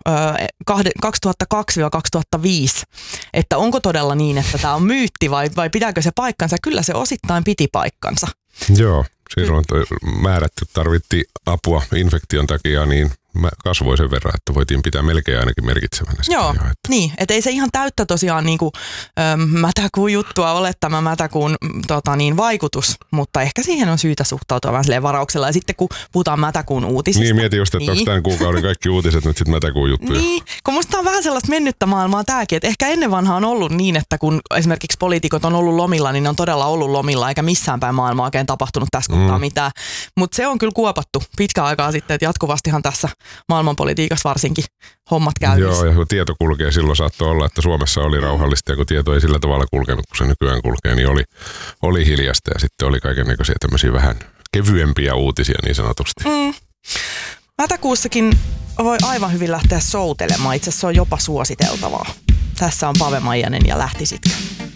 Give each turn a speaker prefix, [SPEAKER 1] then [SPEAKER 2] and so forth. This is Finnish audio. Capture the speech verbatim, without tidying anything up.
[SPEAKER 1] kaksituhattakaksi kaksituhattaviisi, että onko todella niin, että tämä on myytti vai, vai pitääkö se paikkansa. Kyllä se osittain piti paikkansa.
[SPEAKER 2] Joo, silloin määrätty tarvittiin apua infektion takia, niin kasvoi sen verran, että voitiin pitää melkein ainakin merkitsevänä sitä.
[SPEAKER 1] Joo,
[SPEAKER 2] jo, että.
[SPEAKER 1] niin, että ei se ihan täyttä tosiaan niin kuin, ö, mätäkuun juttua ole tämä mätäkuun tota, niin, vaikutus, mutta ehkä siihen on syytä suhtautua vähän silleen varauksella. Ja sitten kun puhutaan mätäkuun uutisista.
[SPEAKER 2] Niin, mietin just, että niin. onko tämän kuukauden kaikki uutiset nyt sitten mätäkuun juttuja.
[SPEAKER 1] Niin, kun musta on vähän sellaista mennyttä maailmaa tämäkin, että ehkä ennen vanhaa on ollut niin, että kun esimerkiksi poliitikot on ollut lomilla, niin ne on todella ollut lomilla, eikä missään päin maailmaa oikein tapahtunut tässä kohtaa mm. mitään. Mutta se on kyllä kuopattu pitkän aikaa sitten, että jatkuvastihan tässä maailmanpolitiikassa varsinkin hommat käynnissä.
[SPEAKER 2] Joo, ja kun tieto kulkee, silloin saattoi olla, että Suomessa oli rauhallista, ja kun tieto ei sillä tavalla kulkenut, kun se nykyään kulkee, niin oli, oli hiljasta, ja sitten oli kaikennäköisiä tämmöisiä vähän kevyempiä uutisia niin sanotusti.
[SPEAKER 1] Mm. Mätäkuussakin voi aivan hyvin lähteä soutelemaan, itse asiassa se on jopa suositeltavaa. Tässä on Pave Maijanen ja Lähtisitkö?